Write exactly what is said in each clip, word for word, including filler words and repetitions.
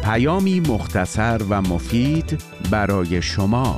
پیامی مختصر و مفید برای شما.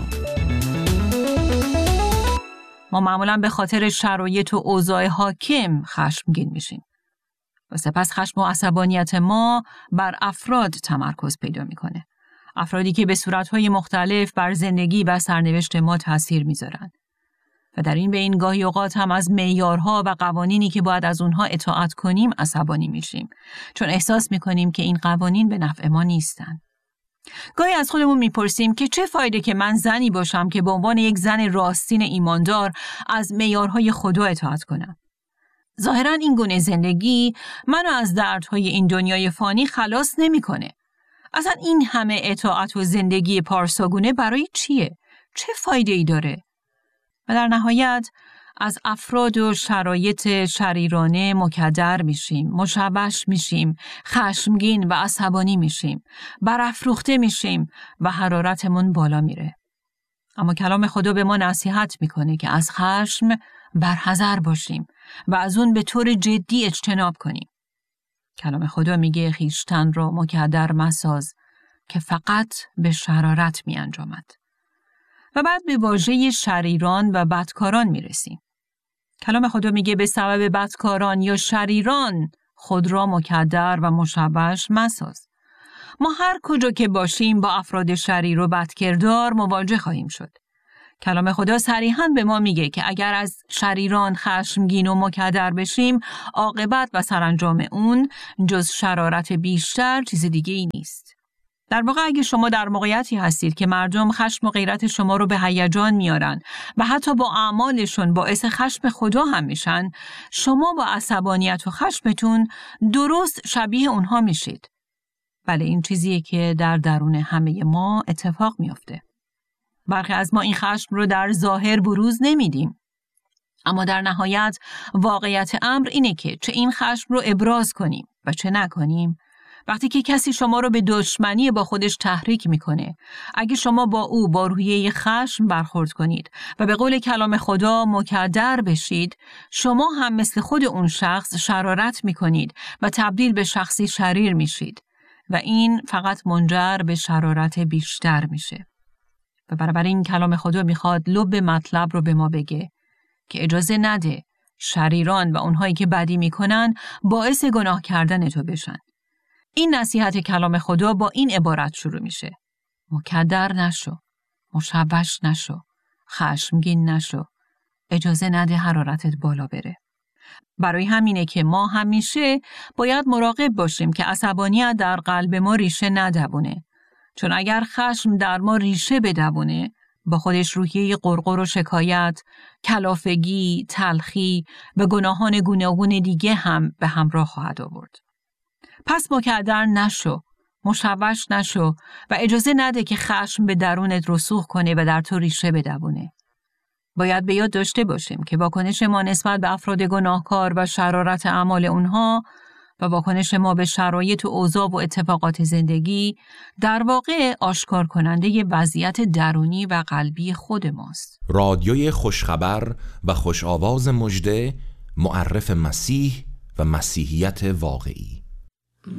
ما معمولاً به خاطر شرایط و اوضاع حاکم خشمگین میشیم و سپس خشم و عصبانیت ما بر افراد تمرکز پیدا میکنه. افرادی که به صورتهای مختلف بر زندگی و سرنوشت ما تأثیر میذارن و در این بین گاهی اوقات هم از معیارها و قوانینی که باید از اونها اطاعت کنیم عصبانی میشیم، چون احساس میکنیم که این قوانین به نفع ما نیستن. گاهی از خودمون میپرسیم که چه فایده که من زنی باشم که به عنوان یک زن راستین ایماندار از معیارهای خدا اطاعت کنم. ظاهراً این گونه زندگی منو از دردهای این دنیای فانی خلاص نمیکنه. اصلا این همه اطاعت و زندگی پارساگونه برای چیه؟ چه فایده ای داره؟ و در نهایت از افراد و شرایط شریرانه مکدر میشیم، مشوش میشیم، خشمگین و عصبانی میشیم، برافروخته میشیم و حرارتمون بالا میره. اما کلام خدا به ما نصیحت میکنه که از خشم برحذر باشیم و از اون به طور جدی اجتناب کنیم. کلام خدا میگه خویشتن را مکدر مساز که فقط به شرارت می انجامد. و بعد به واژه شریران و بدکاران می رسیم. کلام خدا میگه به سبب بدکاران یا شریران خود را مکدر و مشوش مساز. ما هر کجا که باشیم با افراد شریر و بدکردار مواجه خواهیم شد. کلام خدا صریحاً به ما میگه که اگر از شریران خشمگین و مکدر بشیم، عاقبت و سرانجام اون جز شرارت بیشتر چیز دیگه ای نیست. در واقع اگه شما در موقعیتی هستید که مردم خشم و غیرت شما رو به هیجان میارن و حتی با اعمالشون باعث خشم خدا هم میشن، شما با عصبانیت و خشمتون درست شبیه اونها میشید. بله، این چیزیه که در درون همه ما اتفاق میفته. برخی از ما این خشم رو در ظاهر بروز نمیدیم، اما در نهایت واقعیت امر اینه که چه این خشم رو ابراز کنیم و چه نکنیم. وقتی که کسی شما رو به دشمنی با خودش تحریک میکنه، اگه شما با او با روحیه خشم برخورد کنید و به قول کلام خدا مکدر بشید، شما هم مثل خود اون شخص شرارت میکنید و تبدیل به شخصی شریر میشید و این فقط منجر به شرارت بیشتر میشه. و بنابراین کلام خدا میخواد لب مطلب رو به ما بگه که اجازه نده شریران و اونهایی که بدی میکنن باعث گناه کردن تو بشن. این نصیحت کلام خدا با این عبارت شروع میشه: مکدر نشو، مشوش نشو، خشمگین نشو، اجازه نده حرارتت بالا بره. برای همینه که ما همیشه باید مراقب باشیم که عصبانیت در قلب ما ریشه ندوونه، چون اگر خشم در ما ریشه بدوونه با خودش روحیه قرقر و شکایت، کلافگی، تلخی و گناهان گوناگون دیگه هم به همراه خواهد آورد. پس مکدر نشو، مشوش نشو و اجازه نده که خشم به درونت رسوخ کنه و در تو ریشه بدوونه. باید به یاد داشته باشیم که واکنش ما نسبت به افراد گناهکار و شرارت اعمال اونها و واکنش ما به شرایط و اوضاع و اتفاقات زندگی در واقع آشکار کننده وضعیت درونی و قلبی خود ماست. رادیوی خوشخبر و خوش آواز مژده، معرف مسیح و مسیحیت واقعی.